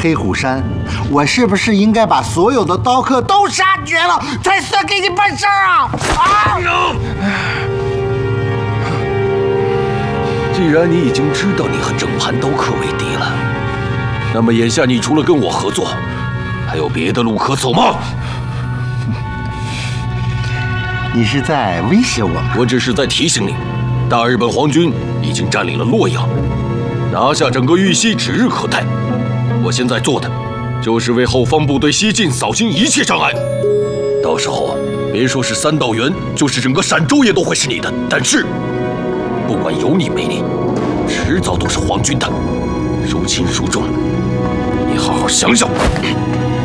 黑虎山，我是不是应该把所有的刀客都杀绝了，才算给你办事儿啊？啊！ 既然你已经知道你和整盘刀客为敌了，那么眼下你除了跟我合作，还有别的路可走吗？ 你是在威胁我吗？ 我只是在提醒你，大日本皇军已经占领了洛阳，拿下整个玉溪指日可待。我现在做的，就是为后方部队西进扫清一切障碍。到时候，别说是三道原，就是整个陕州也都会是你的。但是，不管有你没你，迟早都是皇军的。孰轻孰重，你好好想想。